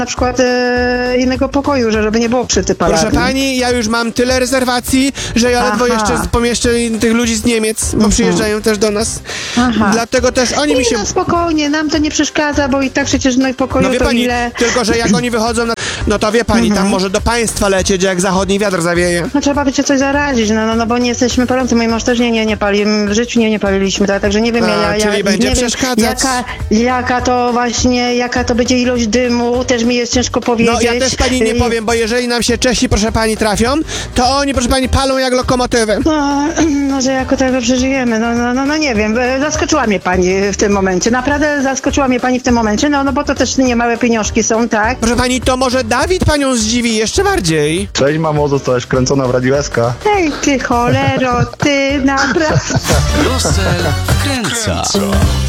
na przykład innego pokoju, żeby nie było przy palarni. Proszę pani, ja już mam tyle rezerwacji, że ja ledwo jeszcze pomieszczę tych ludzi z Niemiec, bo przyjeżdżają też do nas. Dlatego też oni mi się... No spokojnie, nam to nie przeszkadza, bo i tak przecież w pokoju No wie to pani, ile... tylko że jak oni wychodzą na... No to wie pani, tam może do państwa lecieć, jak zachodni wiatr zawieje. No trzeba by cię coś zarazić, no bo nie jesteśmy palący. Mój mąż też nie pali, w życiu nie paliliśmy, także nie wiem, czyli będzie nie przeszkadzać. Wiem, jaka to będzie ilość dymu, też mi jest ciężko powiedzieć. No ja też pani nie powiem, bo jeżeli nam się Czesi, proszę pani, trafią, to oni, proszę pani, palą jak lokomotywy. No, że jako tego przeżyjemy, no nie wiem, zaskoczyła mnie pani w tym momencie, naprawdę zaskoczyła mnie pani w tym momencie, no bo to też niemałe pieniążki są, tak? Proszę pani, to może Dawid panią zdziwi jeszcze bardziej. Cześć mamo, zostałeś wkręcona w Radio SK. Ej ty cholero, ty naprawdę... Karusel wkręca.